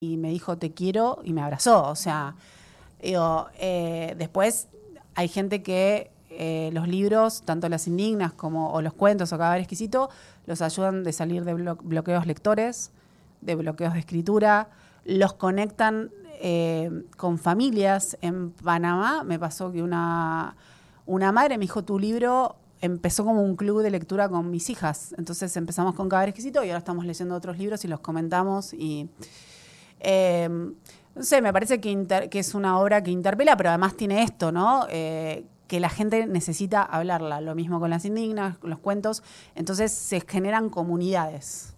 y me dijo te quiero y me abrazó. O sea, digo, después hay gente que los libros, tanto Las Indignas como o los cuentos o Cadáver Exquisito, los ayudan de salir de bloqueos lectores, de bloqueos de escritura, los conectan con familias. En Panamá me pasó que una madre me dijo, tu libro empezó como un club de lectura con mis hijas. Entonces empezamos con Cadáver Exquisito y ahora estamos leyendo otros libros y los comentamos. Y no sé, me parece que es una obra que interpela, pero además tiene esto, ¿no? Que la gente necesita hablarla. Lo mismo con Las Indignas, con los cuentos. Entonces se generan comunidades.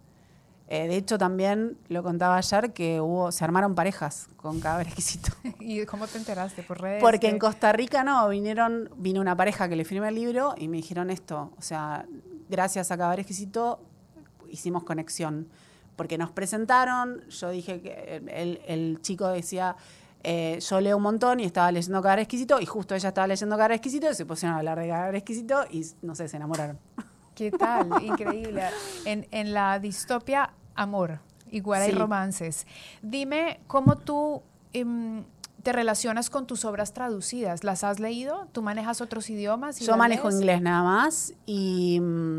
De hecho, también lo contaba ayer que se armaron parejas con Cadáver Exquisito. ¿Y cómo te enteraste? ¿Por redes? Porque en Costa Rica vino una pareja que le firmé el libro y me dijeron esto. O sea, gracias a Cadáver Exquisito hicimos conexión. Porque nos presentaron, yo dije que el chico decía, yo leo un montón y estaba leyendo Cadáver Exquisito, y justo ella estaba leyendo Cadáver Exquisito y se pusieron a hablar de Cadáver Exquisito y, no sé, se enamoraron. ¿Qué tal? Increíble. En la distopia, amor, igual hay romances. Dime, ¿cómo tú te relacionas con tus obras traducidas? ¿Las has leído? ¿Tú manejas otros idiomas? Yo manejo inglés nada más y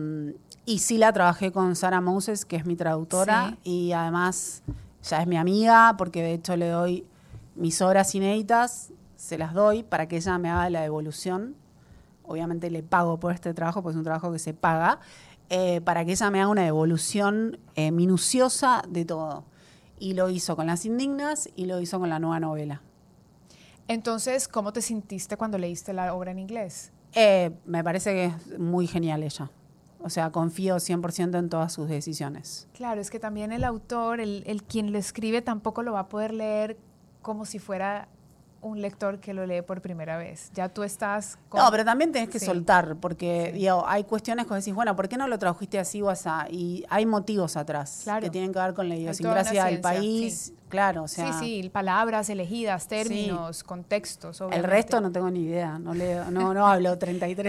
sí la trabajé con Sarah Moses, que es mi traductora, y además ya es mi amiga, porque de hecho le doy mis obras inéditas, se las doy para que ella me haga la devolución. Obviamente le pago por este trabajo, porque es un trabajo que se paga, para que ella me haga una devolución minuciosa de todo. Y lo hizo con Las Indignas y lo hizo con la nueva novela. Entonces, ¿cómo te sentiste cuando leíste la obra en inglés? Me parece que es muy genial ella. O sea, confío 100% en todas sus decisiones. Claro, es que también el autor, el quien le escribe, tampoco lo va a poder leer como si fuera un lector que lo lee por primera vez. Ya tú estás... No, pero también tenés que soltar, porque digo, hay cuestiones que decís, bueno, ¿por qué no lo tradujiste así o así? Y hay motivos atrás que tienen que ver con la idiosincrasia del país. Claro, o sea... Sí, palabras elegidas, términos, contextos, obviamente. El resto no tengo ni idea, no leo, no hablo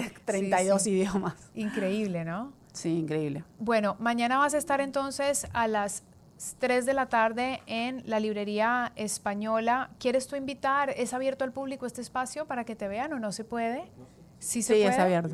32 idiomas. Increíble, ¿no? Sí, increíble. Bueno, mañana vas a estar entonces a las 3 de la tarde en la Librería Española. ¿Quieres tú invitar? ¿Es abierto al público este espacio para que te vean o no se puede? Sí, se puede. Es abierto.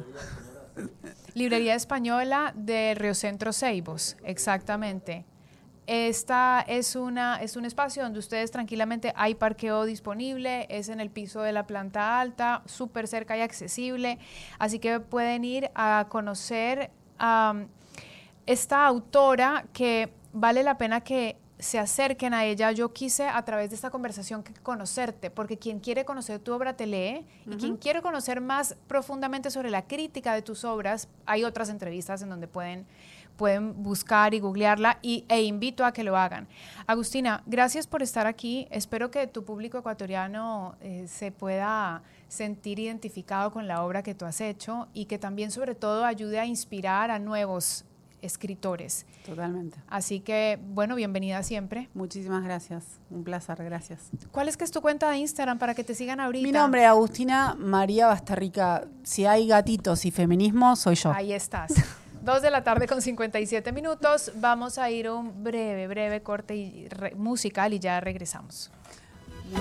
Librería Española de Río Centro Ceibos, exactamente. Esta es un espacio donde ustedes tranquilamente hay parqueo disponible, es en el piso de la planta alta, súper cerca y accesible, así que pueden ir a conocer a esta autora que vale la pena que se acerquen a ella. Yo quise a través de esta conversación conocerte, porque quien quiere conocer tu obra te lee, y quien quiere conocer más profundamente sobre la crítica de tus obras, hay otras entrevistas en donde pueden buscar y googlearla, e invito a que lo hagan. Agustina, gracias por estar aquí. Espero que tu público ecuatoriano se pueda sentir identificado con la obra que tú has hecho y que también, sobre todo, ayude a inspirar a nuevos escritores. Totalmente. Así que, bueno, bienvenida siempre. Muchísimas gracias. Un placer, gracias. ¿Cuál es tu cuenta de Instagram para que te sigan ahorita? Mi nombre es Agustina María Bastarrica. Si hay gatitos y feminismo, soy yo. Ahí estás. 2 de la tarde con 57 minutos. Vamos a ir a un breve corte musical y ya regresamos.